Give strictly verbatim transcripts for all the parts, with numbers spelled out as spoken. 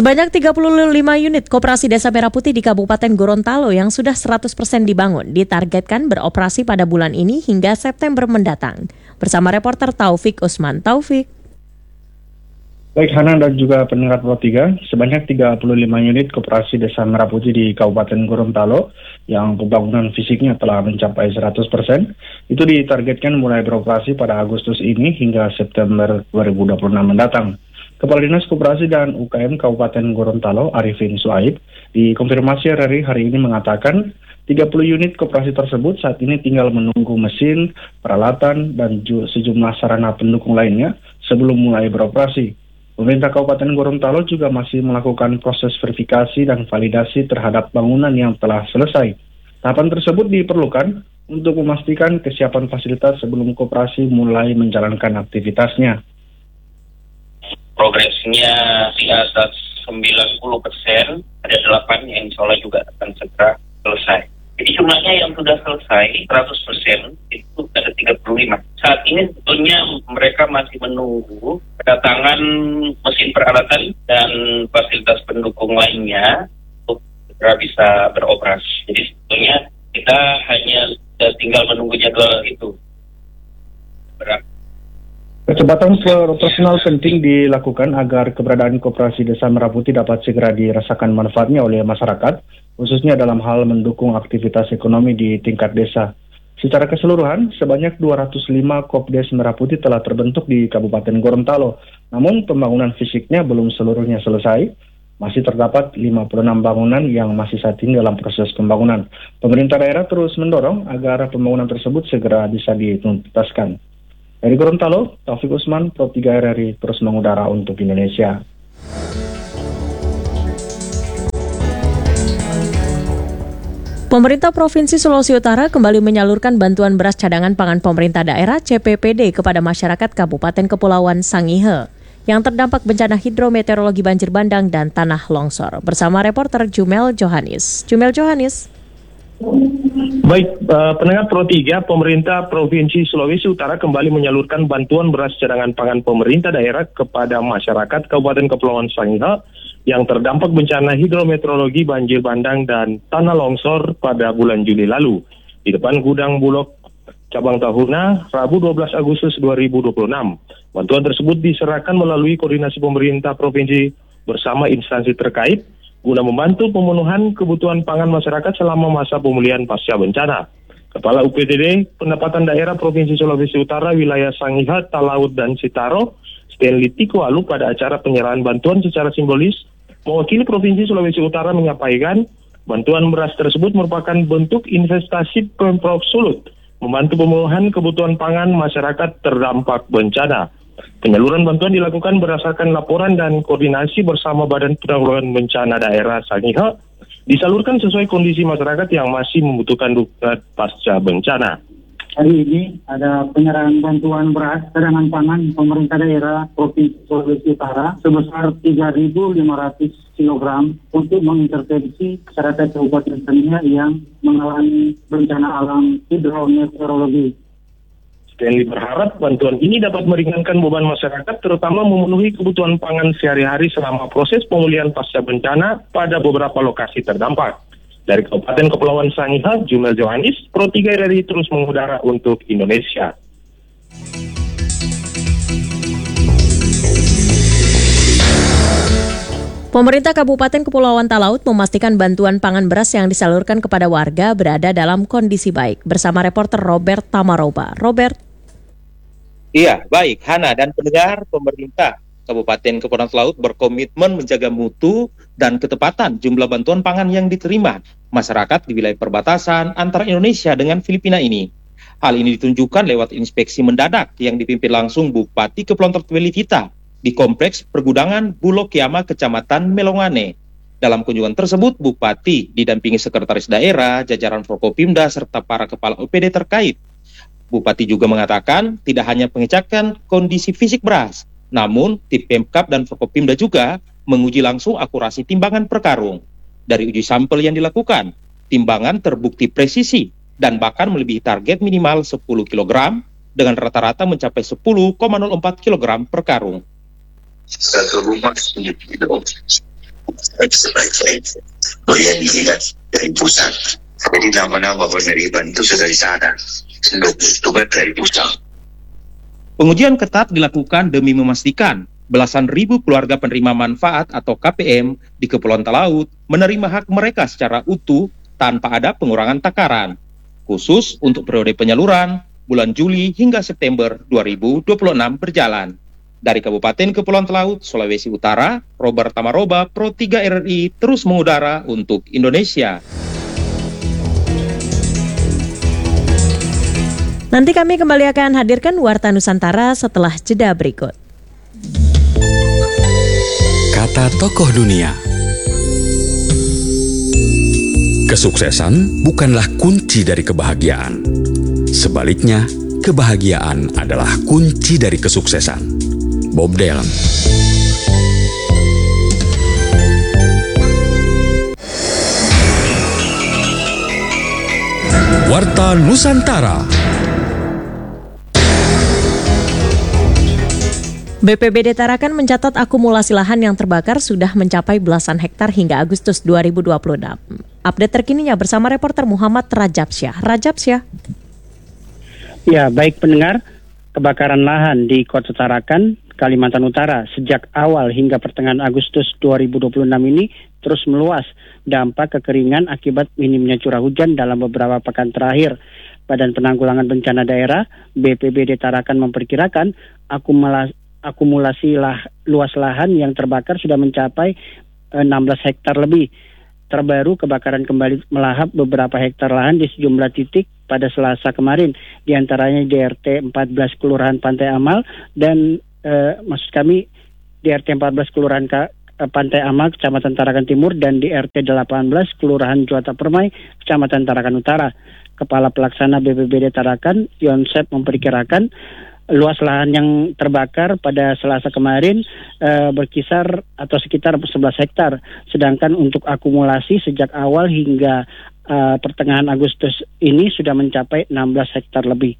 Sebanyak tiga puluh lima unit koperasi Desa Merah Putih di Kabupaten Gorontalo yang sudah seratus persen dibangun ditargetkan beroperasi pada bulan ini hingga September mendatang. Bersama reporter Taufik Usman. Taufik. Baik Hana dan juga pendengar Pro tiga, sebanyak tiga puluh lima unit koperasi Desa Merah Putih di Kabupaten Gorontalo yang pembangunan fisiknya telah mencapai seratus persen, itu ditargetkan mulai beroperasi pada Agustus ini hingga September dua ribu dua puluh enam mendatang. Kepala Dinas Koperasi dan U K M Kabupaten Gorontalo, Arifin Suaib, dikonfirmasi R R I hari ini mengatakan tiga puluh unit koperasi tersebut saat ini tinggal menunggu mesin, peralatan, dan sejumlah sarana pendukung lainnya sebelum mulai beroperasi. Pemerintah Kabupaten Gorontalo juga masih melakukan proses verifikasi dan validasi terhadap bangunan yang telah selesai. Tahapan tersebut diperlukan untuk memastikan kesiapan fasilitas sebelum koperasi mulai menjalankan aktivitasnya. Progresnya di atas sembilan puluh persen, ada delapan yang insya Allah juga akan segera selesai. Jadi jumlahnya yang sudah selesai seratus persen itu ada tiga puluh lima. Saat ini sebetulnya mereka masih menunggu kedatangan mesin peralatan dan fasilitas pendukung lainnya untuk segera bisa beroperasi. Jadi sebetulnya kita hanya tinggal menunggu jadwal itu. Berat. Percepatan operasional penting dilakukan agar keberadaan koperasi Desa Merah Putih dapat segera dirasakan manfaatnya oleh masyarakat, khususnya dalam hal mendukung aktivitas ekonomi di tingkat desa. Secara keseluruhan, sebanyak dua ratus lima Kopdes Merah Putih telah terbentuk di Kabupaten Gorontalo. Namun pembangunan fisiknya belum seluruhnya selesai. Masih terdapat lima puluh enam bangunan yang masih saat ini dalam proses pembangunan. Pemerintah daerah terus mendorong agar pembangunan tersebut segera bisa dituntaskan. Dari Gorontalo, Taufik Usman, Pro tiga R R I terus mengudara untuk Indonesia. Pemerintah Provinsi Sulawesi Utara kembali menyalurkan bantuan beras cadangan pangan pemerintah daerah C P P D kepada masyarakat Kabupaten Kepulauan Sangihe yang terdampak bencana hidrometeorologi banjir bandang dan tanah longsor. Bersama reporter Jumel Johanis. Jumel Johanis. Baik, uh, pendengar Pro tiga, pemerintah Provinsi Sulawesi Utara kembali menyalurkan bantuan beras cadangan pangan pemerintah daerah kepada masyarakat Kabupaten Kepulauan Sangihe yang terdampak bencana hidrometeorologi banjir bandang dan tanah longsor pada bulan Juli lalu. Di depan gudang Bulog Cabang Tahuna, Rabu dua belas Agustus dua ribu dua puluh enam. Bantuan tersebut diserahkan melalui koordinasi pemerintah provinsi bersama instansi terkait guna membantu pemenuhan kebutuhan pangan masyarakat selama masa pemulihan pasca bencana. Kepala U P T D Pendapatan Daerah Provinsi Sulawesi Utara wilayah Sangihe, Talaut, dan Sitaro, Stanley Tiko Alu pada acara penyerahan bantuan secara simbolis, mewakili Provinsi Sulawesi Utara menyampaikan bantuan beras tersebut merupakan bentuk investasi Pemprov Sulut membantu pemenuhan kebutuhan pangan masyarakat terdampak bencana. Penyaluran bantuan dilakukan berdasarkan laporan dan koordinasi bersama Badan Penanggulangan Bencana Daerah Sangihe, disalurkan sesuai kondisi masyarakat yang masih membutuhkan dukungan pasca bencana. Hari ini ada penyerahan bantuan beras cadangan pangan pemerintah daerah Provinsi Sulawesi Utara sebesar tiga ribu lima ratus kilogram untuk mengintervensi masyarakat Kabupaten Sangihe yang mengalami bencana alam hidrometeorologi. Stanley berharap bantuan ini dapat meringankan beban masyarakat, terutama memenuhi kebutuhan pangan sehari-hari selama proses pemulihan pasca bencana pada beberapa lokasi terdampak. Dari Kabupaten Kepulauan Sangihe, Jumel Johanis, Pro tiga R R I terus mengudara untuk Indonesia. Pemerintah Kabupaten Kepulauan Talaut memastikan bantuan pangan beras yang disalurkan kepada warga berada dalam kondisi baik. Bersama reporter Robert Tamaroba. Robert. Iya, baik. Hana dan pendengar, pemerintah Kabupaten Kepulauan Talaut berkomitmen menjaga mutu dan ketepatan jumlah bantuan pangan yang diterima masyarakat di wilayah perbatasan antara Indonesia dengan Filipina ini. Hal ini ditunjukkan lewat inspeksi mendadak yang dipimpin langsung Bupati Kepulauan Talaut Welitita di Kompleks Pergudangan Bulog Kiama, Kecamatan Melongane. Dalam kunjungan tersebut, Bupati didampingi Sekretaris Daerah, jajaran Forkopimda, serta para kepala U P D terkait. Bupati juga mengatakan tidak hanya pengecekan kondisi fisik beras, namun tim Pemkab dan Forkopimda juga menguji langsung akurasi timbangan per karung. Dari uji sampel yang dilakukan, timbangan terbukti presisi dan bahkan melebihi target minimal sepuluh kilogram dengan rata-rata mencapai sepuluh koma nol empat kilogram per karung. sebaik-baiknya. Oh yang dilihat dari pusat. Jadi nama-nama penerimaan itu sudah di sana. Tugas dari pusat. Pengujian ketat dilakukan demi memastikan belasan ribu keluarga penerima manfaat atau K P M di Kepulauan Talaut menerima hak mereka secara utuh tanpa ada pengurangan takaran. Khusus untuk periode penyaluran bulan Juli hingga September dua ribu dua puluh enam berjalan. Dari Kabupaten Kepulauan Talaut, Sulawesi Utara, Robert Tamaroba, Pro tiga R R I terus mengudara untuk Indonesia. Nanti kami kembali akan hadirkan Warta Nusantara setelah jeda berikut. Kata tokoh dunia. Kesuksesan bukanlah kunci dari kebahagiaan. Sebaliknya, kebahagiaan adalah kunci dari kesuksesan. Bob Dylan. Warta Nusantara. B P B D Tarakan mencatat akumulasi lahan yang terbakar sudah mencapai belasan hektar hingga Agustus dua ribu dua puluh enam. Update terkininya bersama reporter Muhammad Rajabsyah. Rajabsyah. Ya, baik pendengar, kebakaran lahan di Kota Tarakan, Kalimantan Utara sejak awal hingga pertengahan Agustus dua ribu dua puluh enam ini terus meluas. Dampak kekeringan akibat minimnya curah hujan dalam beberapa pekan terakhir. Badan Penanggulangan Bencana Daerah B P B D Tarakan memperkirakan akumulasi akumulasi lah, luas lahan yang terbakar sudah mencapai enam belas hektar lebih. Terbaru kebakaran kembali melahap beberapa hektar lahan di sejumlah titik pada Selasa kemarin, di antaranya di R T empat belas Kelurahan Pantai Amal dan eh, maksud kami di R T empat belas Kelurahan Ka, eh, Pantai Amal Kecamatan Tarakan Timur dan di R T delapan belas Kelurahan Juata Permai Kecamatan Tarakan Utara. Kepala Pelaksana B P B D Tarakan Yonsep memperkirakan luas lahan yang terbakar pada Selasa kemarin e, berkisar atau sekitar sebelas hektar. Sedangkan untuk akumulasi sejak awal hingga e, pertengahan Agustus ini sudah mencapai enam belas hektar lebih.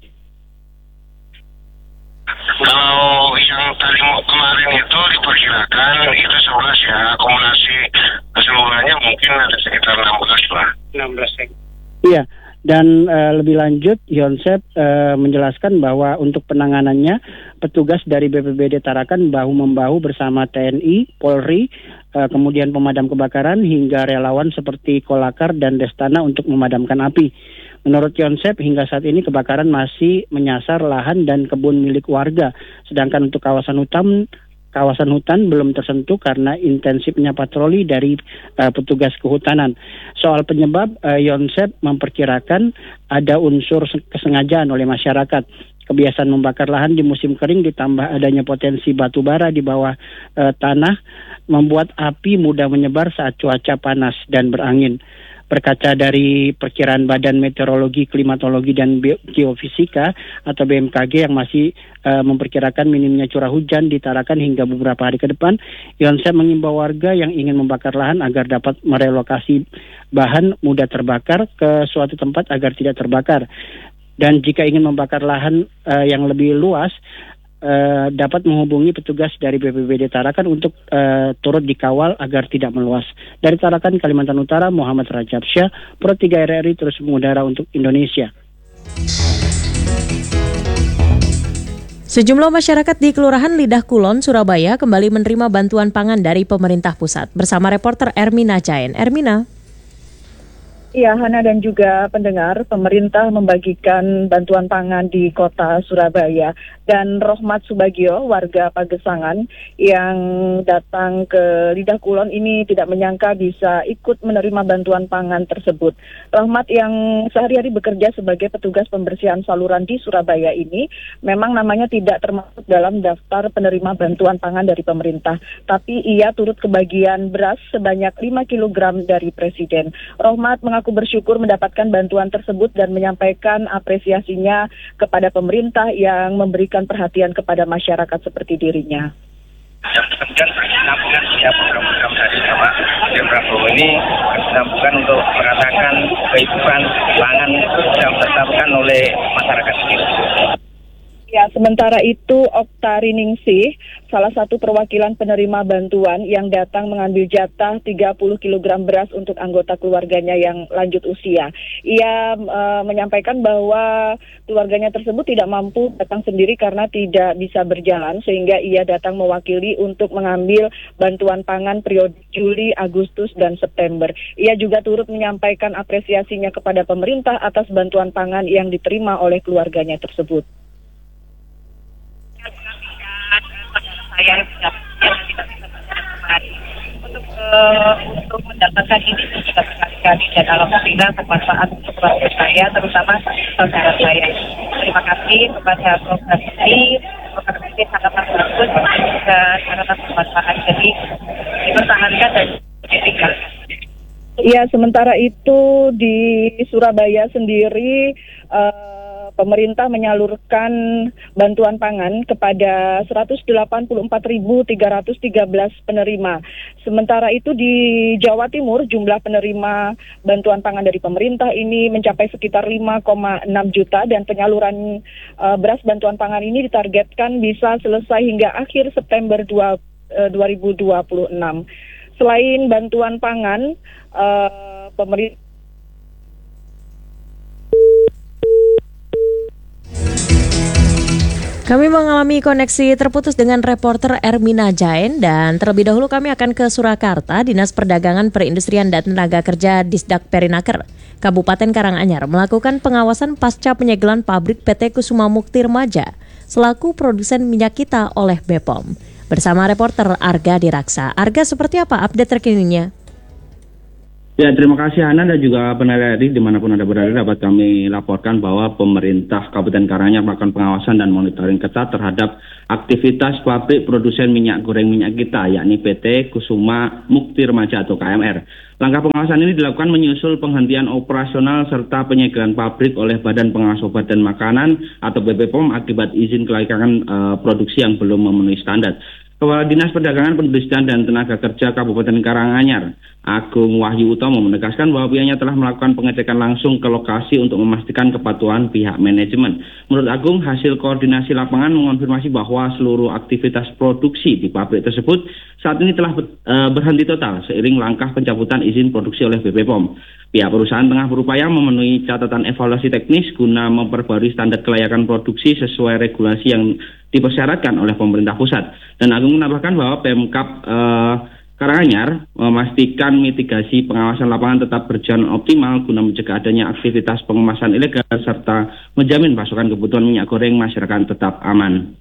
Kalau yang tadi kemarin itu diperkirakan itu sebelas ya, akumulasi keseluruhannya mungkin ada sekitar enam belas lah. enam belas hektar. Iya. Dan uh, lebih lanjut, Yonsep uh, menjelaskan bahwa untuk penanganannya, petugas dari B P B D Tarakan bahu-membahu bersama T N I, Polri, uh, kemudian pemadam kebakaran, hingga relawan seperti Kolakar dan Destana untuk memadamkan api. Menurut Yonsep, hingga saat ini kebakaran masih menyasar lahan dan kebun milik warga, sedangkan untuk kawasan hutan, kawasan hutan belum tersentuh karena intensifnya patroli dari uh, petugas kehutanan. Soal penyebab, uh, Yonsep memperkirakan ada unsur kesengajaan oleh masyarakat. Kebiasaan membakar lahan di musim kering ditambah adanya potensi batu bara di bawah uh, tanah membuat api mudah menyebar saat cuaca panas dan berangin. Berkaca dari perkiraan Badan Meteorologi, Klimatologi, dan Geofisika atau B M K G yang masih uh, memperkirakan minimnya curah hujan di Tarakan hingga beberapa hari ke depan, Yonsep mengimbau warga yang ingin membakar lahan agar dapat merelokasi bahan mudah terbakar ke suatu tempat agar tidak terbakar. Dan jika ingin membakar lahan uh, yang lebih luas, Uh, dapat menghubungi petugas dari B P B D Tarakan untuk uh, turut dikawal agar tidak meluas. Dari Tarakan, Kalimantan Utara, Muhammad Rajabsyah, Pro tiga R R I terus mengudara untuk Indonesia. Sejumlah masyarakat di Kelurahan Lidah Kulon, Surabaya kembali menerima bantuan pangan dari pemerintah pusat. Bersama reporter Ermina Jain. Ermina. Ya, Hana dan juga pendengar, pemerintah membagikan bantuan pangan di kota Surabaya. Dan Rohmat Subagio, warga Pagesangan yang datang ke Lidah Kulon ini tidak menyangka bisa ikut menerima bantuan pangan tersebut. Rohmat yang sehari-hari bekerja sebagai petugas pembersihan saluran di Surabaya ini memang namanya tidak termasuk dalam daftar penerima bantuan pangan dari pemerintah. Tapi ia turut kebagian beras sebanyak lima kilogram dari Presiden. Rohmat mengaku Aku bersyukur mendapatkan bantuan tersebut dan menyampaikan apresiasinya kepada pemerintah yang memberikan perhatian kepada masyarakat seperti dirinya. Yang kemudian penampungan setiap program-program dari Bapak Presiden Prabowo ini penampungan untuk merasakan kehidupan pangan yang ditetapkan oleh masyarakat sendiri. Ya, sementara itu Okta Riningsih, salah satu perwakilan penerima bantuan yang datang mengambil jatah tiga puluh kilogram beras untuk anggota keluarganya yang lanjut usia. Ia uh, menyampaikan bahwa keluarganya tersebut tidak mampu datang sendiri karena tidak bisa berjalan, sehingga ia datang mewakili untuk mengambil bantuan pangan periode Juli, Agustus, dan September. Ia juga turut menyampaikan apresiasinya kepada pemerintah atas bantuan pangan yang diterima oleh keluarganya tersebut. Saya yang tidak bisa berjalan untuk uh, untuk mendapatkan ini juga berkali-kali dan alhamdulillah bermanfaat untuk keluarga saya, terutama saudara saya. Terima kasih kepada program ini, program ini sangat bagus dan juga sangat bermanfaat. Jadi dipertahankan dan ditinggalkan. Ya, sementara itu di Surabaya sendiri uh, pemerintah menyalurkan bantuan pangan kepada seratus delapan puluh empat ribu tiga ratus tiga belas penerima. Sementara itu di Jawa Timur jumlah penerima bantuan pangan dari pemerintah ini mencapai sekitar lima koma enam juta dan penyaluran uh, beras bantuan pangan ini ditargetkan bisa selesai hingga akhir September dua ribu dua puluh enam. Selain bantuan pangan, uh, pemerintah Kami mengalami koneksi terputus dengan reporter Ermina Jain dan terlebih dahulu kami akan ke Surakarta. Dinas Perdagangan Perindustrian dan Tenaga Kerja Disdak Perinaker Kabupaten Karanganyar melakukan pengawasan pasca penyegelan pabrik P T Kusuma Muktir Maja selaku produsen minyak kita oleh B P O M. Bersama reporter Arga Diraksa. Arga, seperti apa update terkininya? Ya, terima kasih Hana dan juga pendengar R I dimanapun Anda berada dapat kami laporkan bahwa pemerintah Kabupaten Karanganyar melakukan pengawasan dan monitoring ketat terhadap aktivitas pabrik produsen minyak goreng minyak kita yakni P T Kusuma Muktir Maja atau K M R. Langkah pengawasan ini dilakukan menyusul penghentian operasional serta penyegelan pabrik oleh Badan Pengawas Obat dan Makanan atau B P O M akibat izin kelayakan uh, produksi yang belum memenuhi standar. Kepala Dinas Perdagangan Perindustrian dan Tenaga Kerja Kabupaten Karanganyar, Agung Wahyu Utomo menegaskan bahwa pihaknya telah melakukan pengecekan langsung ke lokasi untuk memastikan kepatuhan pihak manajemen. Menurut Agung, hasil koordinasi lapangan mengonfirmasi bahwa seluruh aktivitas produksi di pabrik tersebut saat ini telah berhenti total seiring langkah pencabutan izin produksi oleh B P O M. Pihak perusahaan tengah berupaya memenuhi catatan evaluasi teknis guna memperbarui standar kelayakan produksi sesuai regulasi yang dipersyaratkan oleh pemerintah pusat. Dan Agung menambahkan bahwa Pemkab eh, Karanganyar memastikan mitigasi pengawasan lapangan tetap berjalan optimal guna mencegah adanya aktivitas pengemasan ilegal serta menjamin pasokan kebutuhan minyak goreng masyarakat tetap aman.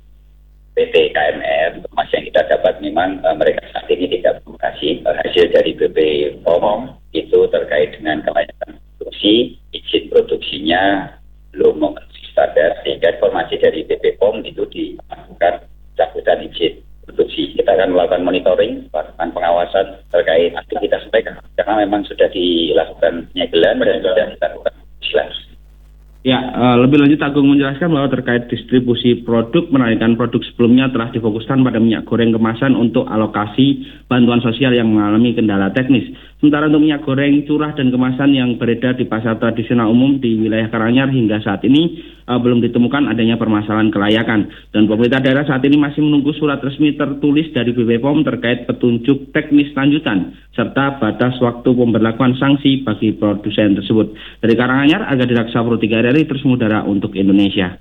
P T K M R, informasi yang kita dapat memang uh, mereka saat ini tidak mengkaji uh, hasil dari B P O M itu terkait dengan kelayakan produksi, izin produksinya belum memenuhi standar, sehingga informasi dari B P O M itu dilakukan cabutan izin produksi. Kita akan melakukan monitoring, melakukan pengawasan terkait aktivitas mereka, karena memang sudah dilakukan penyegelan dan sudah dilakukan penyegelan. Ya, uh, lebih lanjut Agung menjelaskan bahwa terkait distribusi produk, menarikkan produk sebelumnya telah difokuskan pada minyak goreng kemasan untuk alokasi bantuan sosial yang mengalami kendala teknis. Sementara untuk minyak goreng curah dan kemasan yang beredar di pasar tradisional umum di wilayah Karanganyar hingga saat ini uh, belum ditemukan adanya permasalahan kelayakan. Dan pemerintah daerah saat ini masih menunggu surat resmi tertulis dari B P O M terkait petunjuk teknis lanjutan serta batas waktu pemberlakuan sanksi bagi produsen tersebut. Dari Karanganyar, Arga Diraksa Pro tiga R I terus mengudara untuk Indonesia.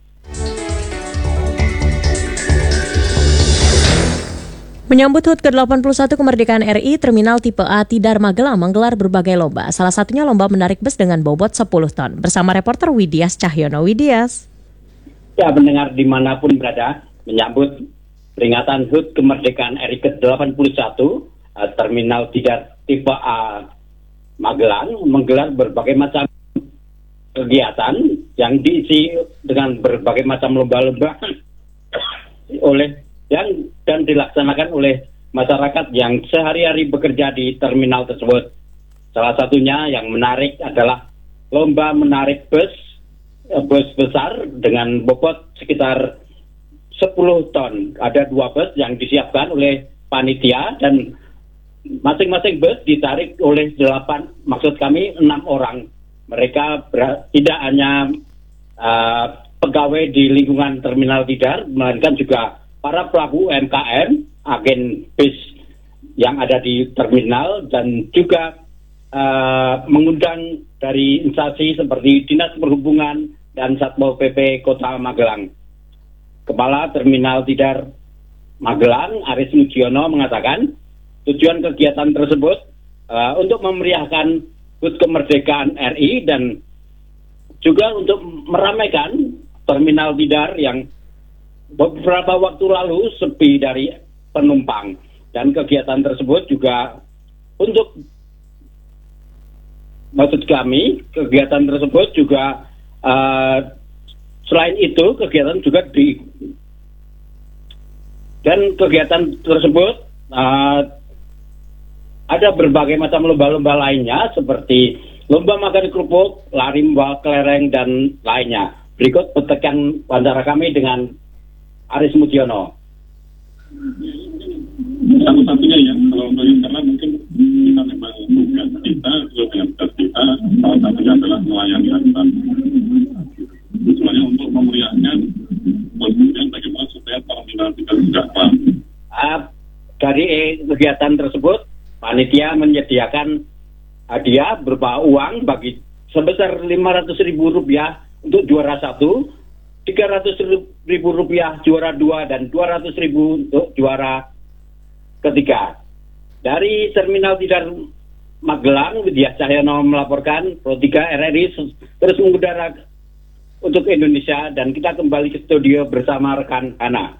Menyambut H U T ke delapan puluh satu kemerdekaan R I, Terminal Tipe A Tidar Magelang menggelar berbagai lomba. Salah satunya lomba menarik bus dengan bobot sepuluh ton. Bersama reporter Widias Cahyono. Widias. Ya, mendengar dimanapun berada, menyambut peringatan H U T kemerdekaan R I ke delapan puluh satu, Terminal Tidar Tipe A Magelang menggelar berbagai macam kegiatan yang diisi dengan berbagai macam lomba-lomba oleh yang dan dilaksanakan oleh masyarakat yang sehari-hari bekerja di terminal tersebut. Salah satunya yang menarik adalah lomba menarik bus, bus besar dengan bobot sekitar sepuluh ton. Ada dua bus yang disiapkan oleh panitia dan masing-masing bus ditarik oleh delapan, maksud kami enam orang. Mereka ber, tidak hanya uh, pegawai di lingkungan Terminal Tidar, melainkan juga para pelaku U M K M, agen bis yang ada di terminal, dan juga uh, mengundang dari instansi seperti Dinas Perhubungan dan Satpol P P Kota Magelang. Kepala Terminal Tidar Magelang, Aris Mujiono, mengatakan tujuan kegiatan tersebut uh, untuk memeriahkan H U T kemerdekaan R I dan juga untuk meramaikan Terminal Tidar yang beberapa waktu lalu sepi dari penumpang. Dan kegiatan tersebut juga untuk, maksud kami, kegiatan tersebut juga uh, selain itu kegiatan juga di dan kegiatan tersebut uh, ada berbagai macam lomba-lomba lainnya seperti lomba makan kerupuk, lari membawa kelereng, dan lainnya. Berikut petekan wawancara kami dengan Aris Mujiono. Satu-satunya ya, kalau karena mungkin kita memang tugas kita, tugas kita, salah satunya adalah melayani antar. Semuanya untuk memeriahkan, kemudian bagaimana supaya terminal tidak sejahtera. Uh, dari kegiatan tersebut, panitia menyediakan hadiah berupa uang bagi sebesar lima ratus ribu rupiah untuk juara satu, tiga ratus ribu rupiah juara dua, dan dua ratus ribu untuk juara ketiga. Dari Terminal Tidar Magelang, Widya Cahyono melaporkan, Pro tiga R R I terus mengudara untuk Indonesia, dan kita kembali ke studio bersama rekan Hana.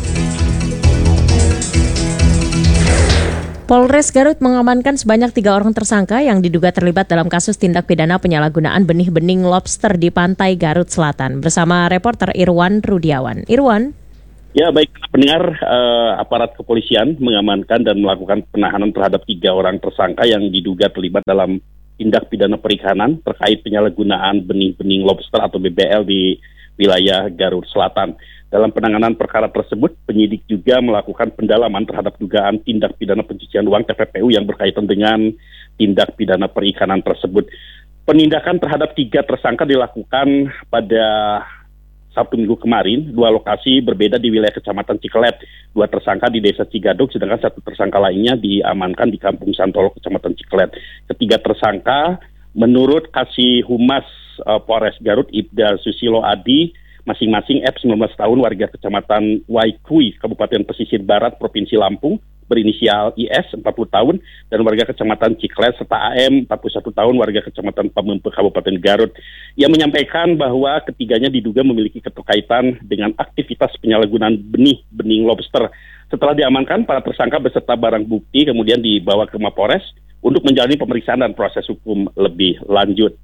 Polres Garut mengamankan sebanyak tiga orang tersangka yang diduga terlibat dalam kasus tindak pidana penyalahgunaan benih-bening lobster di pantai Garut Selatan. Bersama reporter Irwan Rudiawan. Irwan. Ya, baik pendengar, eh, aparat kepolisian mengamankan dan melakukan penahanan terhadap tiga orang tersangka yang diduga terlibat dalam tindak pidana perikanan terkait penyalahgunaan benih-bening lobster atau B B L di wilayah Garut Selatan. Dalam penanganan perkara tersebut, penyidik juga melakukan pendalaman terhadap dugaan tindak pidana pencucian uang T P P U yang berkaitan dengan tindak pidana perikanan tersebut. Penindakan terhadap tiga tersangka dilakukan pada Sabtu Minggu kemarin, dua lokasi berbeda di wilayah Kecamatan Cikelet. Dua tersangka di Desa Cigaduk, sedangkan satu tersangka lainnya diamankan di Kampung Santolo, Kecamatan Cikelet. Ketiga tersangka, menurut Kasih Humas uh, Polres Garut, Ibda Susilo Adi, masing-masing F sembilan belas tahun, warga Kecamatan Waikui, Kabupaten Pesisir Barat, Provinsi Lampung, berinisial I S empat puluh tahun, dan warga Kecamatan Ciklet, serta A M empat puluh satu tahun, warga Kecamatan Pamempe, Kabupaten Garut. Ia menyampaikan bahwa ketiganya diduga memiliki keterkaitan dengan aktivitas penyalahgunaan benih-bening lobster. Setelah diamankan, para tersangka beserta barang bukti kemudian dibawa ke Mapores untuk menjalani pemeriksaan dan proses hukum lebih lanjut.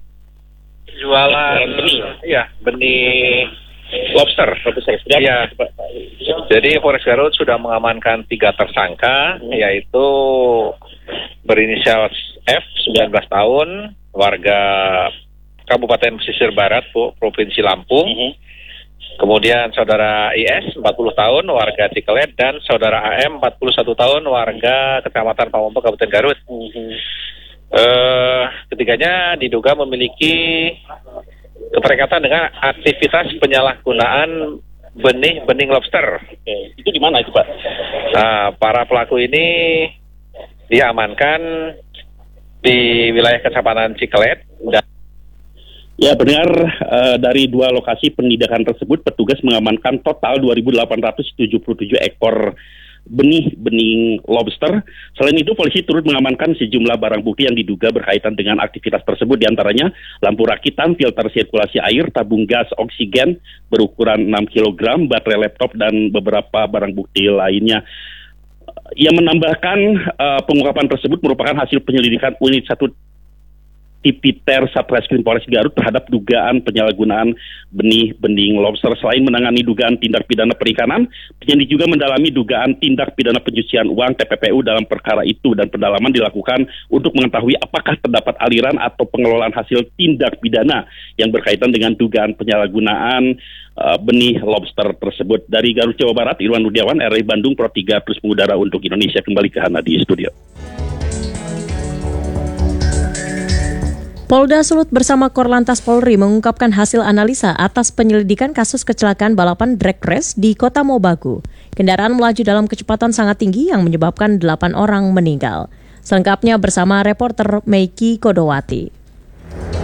Jualan benih, ya benih lobster. Ya. Jadi Polres Garut sudah mengamankan tiga tersangka, hmm. yaitu berinisial F sembilan belas tahun, warga Kabupaten Pesisir Barat, Provinsi Lampung. Hmm. Kemudian saudara I S empat puluh tahun, warga Cikelet, dan saudara A M empat puluh satu tahun, warga Kecamatan Pamempe, Kabupaten Garut. Hmm. Uh, ketiganya diduga memiliki keterkaitan dengan aktivitas penyalahgunaan benih-bening lobster. Oke, itu di mana itu Pak? Nah, para pelaku ini diamankan di wilayah Kecamatan Cikelet. Dan ya, benar, uh, dari dua lokasi penindakan tersebut, petugas mengamankan total dua ribu delapan ratus tujuh puluh tujuh ekor benih-bening lobster. Selain itu, polisi turut mengamankan sejumlah barang bukti yang diduga berkaitan dengan aktivitas tersebut, diantaranya lampu rakitan, filter sirkulasi air, tabung gas oksigen berukuran enam kilogram, baterai laptop, dan beberapa barang bukti lainnya. Ia menambahkan uh, pengungkapan tersebut merupakan hasil penyelidikan unit satu Tipiter Satreskrim Polres Garut terhadap dugaan penyalahgunaan benih-bening lobster. Selain menangani dugaan tindak pidana perikanan, penyidik juga mendalami dugaan tindak pidana pencucian uang T P P U dalam perkara itu, dan pendalaman dilakukan untuk mengetahui apakah terdapat aliran atau pengelolaan hasil tindak pidana yang berkaitan dengan dugaan penyalahgunaan uh, benih lobster tersebut. Dari Garut, Jawa Barat, Irwan Rudiawan, R R I Bandung, Pro tiga terus mengudara untuk Indonesia. Kembali ke Hana di studio. Polda Sulut bersama Korlantas Polri mengungkapkan hasil analisa atas penyelidikan kasus kecelakaan balapan drag race di Kota Mobagu. Kendaraan melaju dalam kecepatan sangat tinggi yang menyebabkan delapan orang meninggal. Selengkapnya bersama reporter Meiki Kodowati.